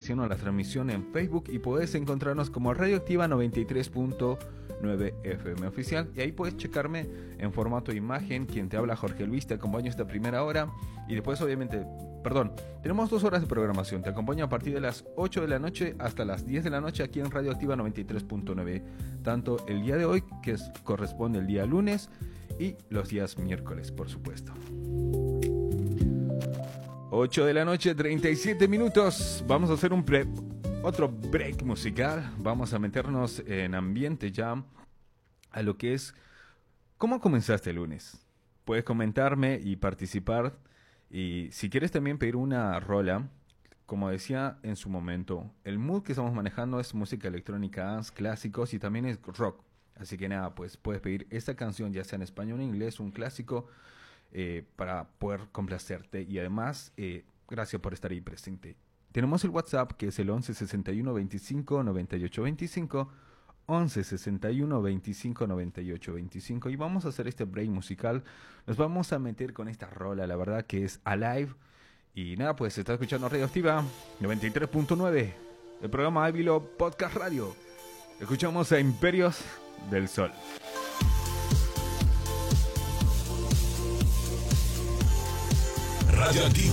haciendo la transmisión en Facebook y podés encontrarnos como Radioactiva 93.9 FM oficial, y ahí puedes checarme en formato de imagen. Quien te habla, Jorge Luis, te acompaño esta primera hora y después obviamente, tenemos 2 horas de programación. Te acompaño a partir de las 8 de la noche hasta las 10 de la noche aquí en Radioactiva 93.9, tanto el día de hoy, que corresponde el día lunes, y los días miércoles, por supuesto. 8 de la noche, 37 minutos. Vamos a hacer otro break musical. Vamos a meternos en ambiente ya a lo que es ¿cómo comenzaste el lunes? Puedes comentarme y participar. Y si quieres también pedir una rola, como decía en su momento, el mood que estamos manejando es música electrónica, dance, clásicos y también es rock. Así que nada, pues puedes pedir esta canción, ya sea en español o en inglés, un clásico, para poder complacerte. Y además, gracias por estar ahí presente. Tenemos el WhatsApp, que es el 11 61 25 98 25, 11 61 25 98 25, y vamos a hacer este break musical. Nos vamos a meter con esta rola, la verdad que es Alive. Y nada, pues está escuchando Radioactiva 93.9, el programa Ávilo Podcast Radio. Escuchamos a Imperios del Sol. Radioactiva.